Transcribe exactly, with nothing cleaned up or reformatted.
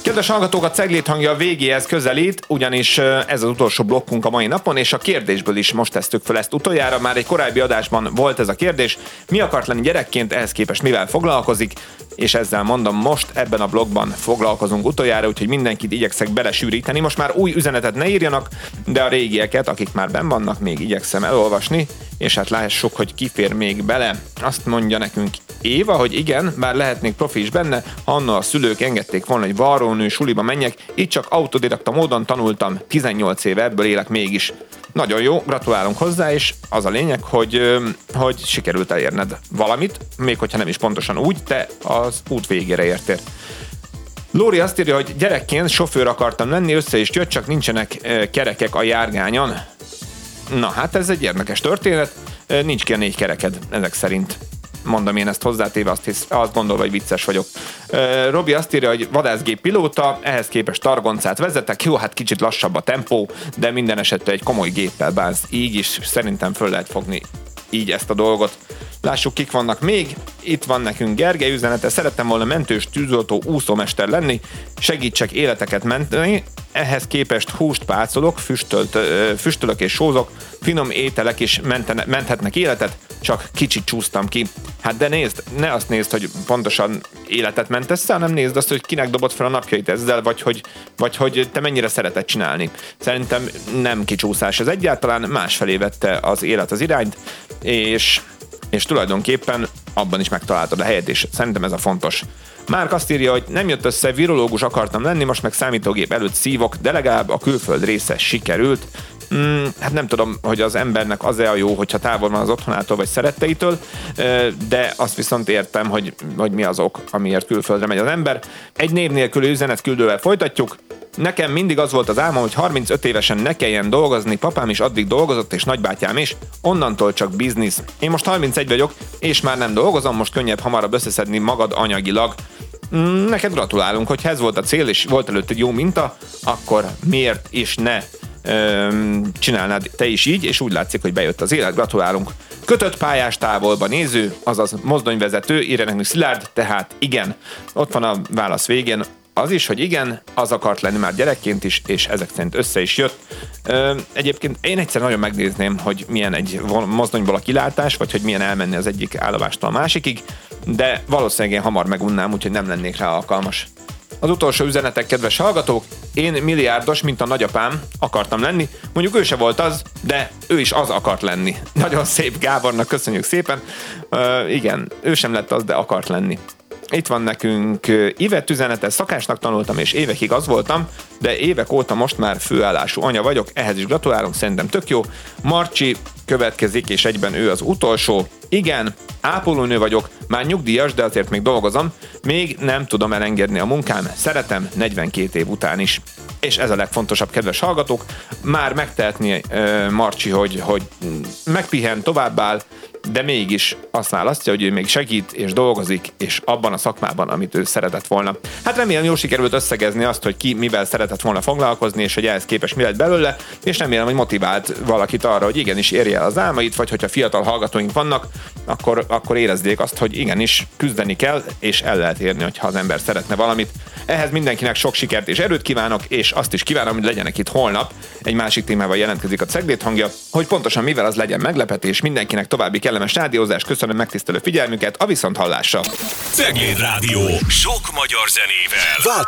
Kedves hallgatók, a Cegléd hangja a végéhez közelít, ugyanis ez az utolsó blokkunk a mai napon, és a kérdésből is most tesztük fel ezt utoljára. Már egy korábbi adásban volt ez a kérdés. Mi akart lenni gyerekként, ehhez képest mivel foglalkozik? És ezzel mondom, most ebben a blogban foglalkozunk utoljára, úgyhogy mindenkit igyekszek belesűríteni. Most már új üzenetet ne írjanak, de a régieket, akik már benn vannak, még igyekszem elolvasni, és hát lássuk, hogy ki fér még bele. Azt mondja nekünk Éva, hogy igen, bár lehetnék profi is benne, ha anno a szülők engedték volna, hogy varrónő suliba menjek, így csak autodidakta módon tanultam, tizennyolc éve ebből élek mégis. Nagyon jó, gratulálunk hozzá, és az a lényeg, hogy, hogy sikerült elérned valamit, még hogyha nem is pontosan úgy, te az út végére értél. Lóri azt írja, hogy gyerekként sofőr akartam lenni, össze is jött, csak nincsenek kerekek a járgányon. Na hát ez egy érdekes történet, nincs ki a négy kereked ezek szerint. Mondom én ezt hozzátéve, azt, hisz, azt gondolva, hogy vicces vagyok. Uh, Robi azt írja, hogy vadászgép pilóta, ehhez képest targoncát vezetek. Jó, hát kicsit lassabb a tempó, de minden esetre egy komoly géppel bánsz. Így is szerintem föl lehet fogni így ezt a dolgot. Lássuk, kik vannak még. Itt van nekünk Gergely üzenete. Szerettem volna mentős, tűzoltó, úszómester lenni, segítsek életeket menteni. Ehhez képest húst pácolok, füstölt, füstölök és sózok, finom ételek is mentene, menthetnek életet, csak kicsit csúsztam ki. Hát de nézd, ne azt nézd, hogy pontosan életet mentesz, hanem nézd azt, hogy kinek dobod fel a napjait ezzel, vagy hogy, vagy hogy te mennyire szereted csinálni. Szerintem nem kicsúszás ez egyáltalán, másfelé vette az élet az irányt, és, és tulajdonképpen abban is megtaláltad a helyet, és szerintem ez a fontos. Márk azt írja, hogy nem jött össze, virológus akartam lenni, most meg számítógép előtt szívok, de legalább a külföld része sikerült. Hmm, hát nem tudom, hogy az embernek az-e a jó, hogyha távol van az otthonától vagy szeretteitől, de azt viszont értem, hogy, hogy mi az ok, amiért külföldre megy az ember. Egy név nélküli üzenetküldővel folytatjuk. Nekem mindig az volt az álmom, hogy harmincöt évesen ne kelljen dolgozni, papám is addig dolgozott, és nagybátyám is, onnantól csak biznisz. Én most harmincegy vagyok, és már nem dolgozom, most könnyebb hamarabb összeszedni magad anyagilag. Neked gratulálunk, hogy ez volt a cél, és volt előtt egy jó minta, akkor miért is ne öm, csinálnád te is így, és úgy látszik, hogy bejött az élet, gratulálunk. Kötött pályás távolba néző, azaz mozdonyvezető, írja nekünk Szilárd, tehát igen. Ott van a válasz végén az is, hogy igen, az akart lenni már gyerekként is, és ezek szerint össze is jött. Ö, egyébként én egyszer nagyon megnézném, hogy milyen egy mozdonyból a kilátás, vagy hogy milyen elmenni az egyik állomástól a másikig, de valószínűleg én hamar megunnám, úgyhogy nem lennék rá alkalmas. Az utolsó üzenetek, kedves hallgatók, én milliárdos, mint a nagyapám akartam lenni, mondjuk ő se volt az, de ő is az akart lenni. Nagyon szép, Gábornak köszönjük szépen. Ö, igen, ő sem lett az, de akart lenni. Itt van nekünk Ivett üzenete, szakásnak tanultam, és évekig az voltam, de évek óta most már főállású anya vagyok, ehhez is gratulálunk, szerintem tök jó. Marcsi következik, és egyben ő az utolsó. Igen, ápolónő vagyok, már nyugdíjas, de azért még dolgozom, még nem tudom elengedni a munkám, szeretem negyvenkét év után is. És ez a legfontosabb, kedves hallgatók, már megtehetni uh, Marcsi, hogy, hogy megpihen, továbbáll, de mégis azt választja, hogy ő még segít és dolgozik, és abban a szakmában, amit ő szeretett volna. Hát remélem, jól sikerült összegezni azt, hogy ki mivel szeretett volna foglalkozni, és hogy ehhez képest mi lett belőle, és remélem, hogy motivált valakit arra, hogy igenis érje el az álmait, vagy hogyha fiatal hallgatóink vannak, akkor, akkor érezzék azt, hogy igenis küzdeni kell, és el lehet érni, hogyha az ember szeretne valamit. Ehhez mindenkinek sok sikert és erőt kívánok, és azt is kívánom, hogy legyenek itt holnap. Egy másik témával jelentkezik a Cegléd hangja, hogy pontosan mivel az legyen meglepetés, mindenkinek további kellemes rádiózás, köszönöm megtisztelő figyelmüket, a viszonthallásra. Cegléd Rádió, sok magyar zenével. Változó